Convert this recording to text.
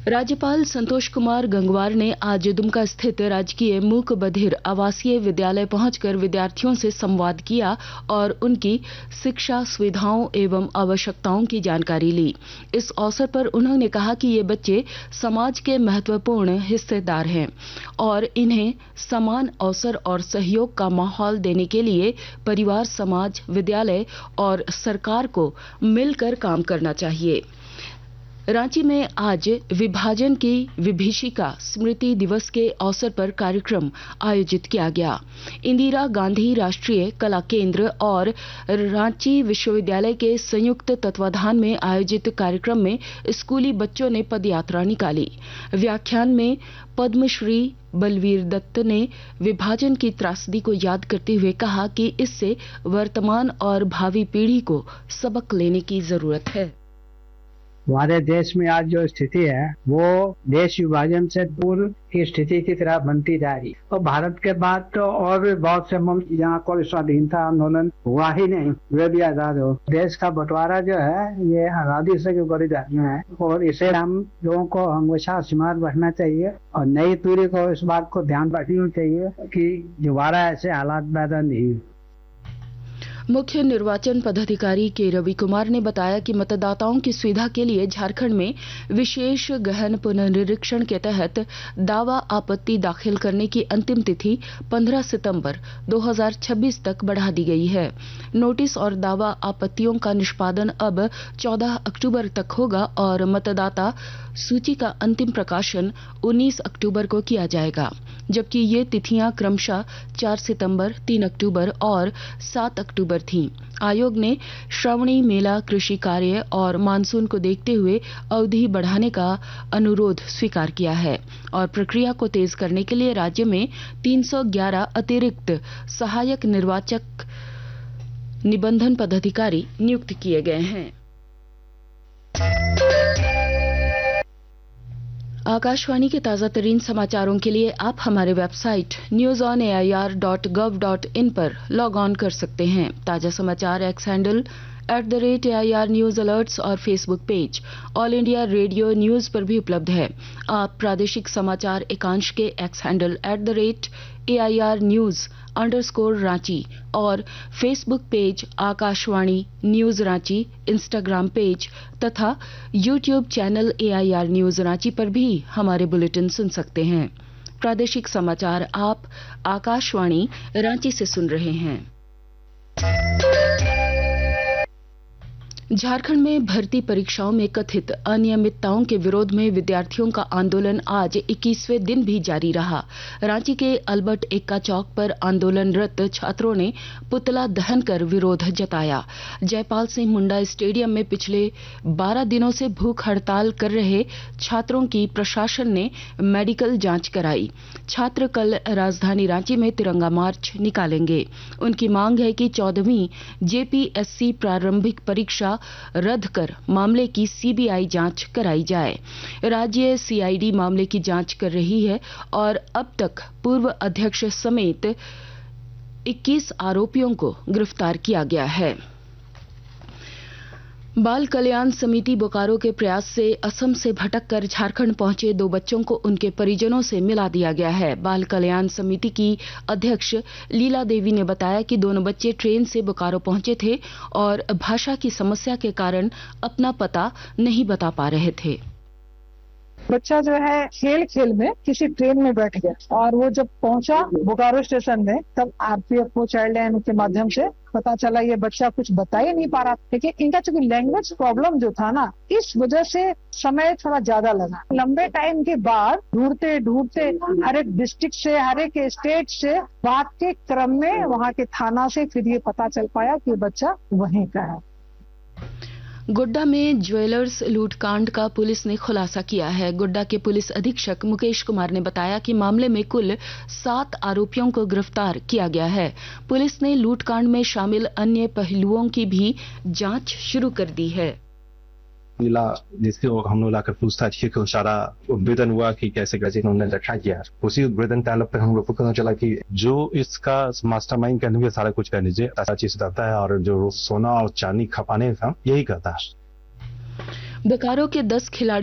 राज्यपाल संतोष कुमार गंगवार ने आज दुमका स्थित राजकीय मूक बधिर आवासीय विद्यालय पहुंचकर विद्यार्थियों से संवाद किया और उनकी शिक्षा सुविधाओं एवं आवश्यकताओं की जानकारी ली। इस अवसर पर उन्होंने कहा कि ये बच्चे समाज के महत्वपूर्ण हिस्सेदार हैं और इन्हें समान अवसर और सहयोग का माहौल देने के लिए परिवार, समाज, विद्यालय और सरकार को मिलकर काम करना चाहिए। रांची में आज विभाजन की विभीषिका स्मृति दिवस के अवसर पर कार्यक्रम आयोजित किया गया। इंदिरा गांधी राष्ट्रीय कला केंद्र और रांची विश्वविद्यालय के संयुक्त तत्वाधान में आयोजित कार्यक्रम में स्कूली बच्चों ने पदयात्रा निकाली। व्याख्यान में पद्मश्री बलवीर दत्त ने विभाजन की त्रासदी को याद करते हुए कहा कि इससे वर्तमान और भावी पीढ़ी को सबक लेने की जरूरत है। हमारे देश में आज जो स्थिति है वो देश विभाजन से पूर्व की स्थिति की तरह बनती जा रही और भारत के बाद तो और भी बहुत से मुल्क जहाँ कोई स्वाधीनता आंदोलन हुआ ही नहीं, वे भी आजाद हो। देश का बंटवारा जो है ये आजादी से बड़ी जाती है और इसे हम लोगों को हमेशा सीमांत रखना चाहिए और नई पीढ़ी को इस बात को ध्यान रखनी चाहिए कि दोबारा ऐसे हालात पैदा नहीं हो। मुख्य निर्वाचन पदाधिकारी के रवि कुमार ने बताया कि मतदाताओं की सुविधा के लिए झारखंड में विशेष गहन पुनर्निरीक्षण के तहत दावा आपत्ति दाखिल करने की अंतिम तिथि 15 सितंबर 2026 तक बढ़ा दी गई है। नोटिस और दावा आपत्तियों का निष्पादन अब 14 अक्टूबर तक होगा और मतदाता सूची का अंतिम प्रकाशन 19 अक्टूबर को किया जाएगा, जबकि ये तिथियां क्रमशः 4 सितंबर, 3 अक्टूबर और 7 अक्टूबर थीं। आयोग ने श्रावणी मेला, कृषि कार्य और मानसून को देखते हुए अवधि बढ़ाने का अनुरोध स्वीकार किया है और प्रक्रिया को तेज करने के लिए राज्य में 311 अतिरिक्त सहायक निर्वाचक निबंधन पदाधिकारी नियुक्त किए गए हैं। आकाशवाणी के ताजा तरीन समाचारों के लिए आप हमारे वेबसाइट news.air.gov.in पर लॉग ऑन कर सकते हैं। ताजा समाचार x handle @AIR news alerts और Facebook page all India radio news पर भी उपलब्ध है। आप प्रादेशिक समाचार एकांश के x handle @AIR news _Ranchi और Facebook page Akashvani news Ranchi, Instagram page तथा YouTube channel AIR news Ranchi पर भी हमारे बुलेटिन सुन सकते हैं। प्रादेशिक समाचार आप आकाशवाणी रांची से सुन रहे हैं। झारखंड में भर्ती परीक्षाओं में कथित अनियमितताओं के विरोध में विद्यार्थियों का आंदोलन आज 21वें दिन भी जारी रहा। रांची के अल्बर्ट एक्का चौक पर आंदोलनरत छात्रों ने पुतला दहन कर विरोध जताया। जयपाल सिंह मुंडा स्टेडियम में पिछले 12 दिनों से भूख हड़ताल कर रहे छात्रों की प्रशासन ने मेडिकल जांच कराई। छात्र कल राजधानी रांची में तिरंगा मार्च निकालेंगे। उनकी मांग है कि 14वीं जेपीएससी प्रारंभिक परीक्षा रद्द कर मामले की सीबीआई जांच कराई जाए। राज्य सीआईडी मामले की जांच कर रही है और अब तक पूर्व अध्यक्ष समेत 21 आरोपियों को गिरफ्तार किया गया है। बाल कल्याण समिति बोकारो के प्रयास से असम से भटक कर झारखंड पहुंचे 2 बच्चों को उनके परिजनों से मिला दिया गया है। बाल कल्याण समिति की अध्यक्ष लीला देवी ने बताया कि दोनों बच्चे ट्रेन से बोकारो पहुंचे थे और भाषा की समस्या के कारण अपना पता नहीं बता पा रहे थे। बच्चा जो है खेल में किसी ट्रेन में बैठ गया और वो जब पहुंचा बोकारो स्टेशन में तब आरपीएफ को चाइल्ड लाइन के माध्यम से पता चला ये बच्चा कुछ बता ही नहीं पा रहा। लेकिन इनका चूंकि लैंग्वेज प्रॉब्लम जो था ना, इस वजह से समय थोड़ा ज्यादा लगा। लंबे टाइम के बाद ढूंढते हर एक डिस्ट्रिक्ट से, हर एक स्टेट से बात के क्रम में वहाँ के थाना से फिर ये पता चल पाया कि बच्चा वहीं का है। गोड्डा में ज्वेलर्स लूटकांड का पुलिस ने खुलासा किया है। गोड्डा के पुलिस अधीक्षक मुकेश कुमार ने बताया कि मामले में कुल 7 आरोपियों को गिरफ्तार किया गया है। पुलिस ने लूटकांड में शामिल अन्य पहलुओं की भी जांच शुरू कर दी है। मिला जिसके हम लोग लाकर पूछताछ की, सारा उद्भेदन हुआ कि कैसे उन्होंने रखा किया। उसी उद्भेदन तालब पर हम लोग को पता चला कि जो इसका मास्टरमाइंड करने के सारा कुछ कर लीजिए ऐसा चीज करता है और जो सोना और चांदी खपाने का यही करता है। बोकारो के 10 खिलाड़ी